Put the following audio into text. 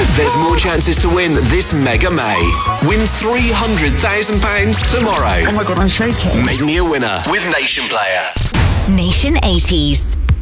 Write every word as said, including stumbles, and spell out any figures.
There's more chances to win this Mega May. Win three hundred thousand pounds tomorrow. Oh my God, I'm shaking. Make me a winner with Nation Player. Nation eighties.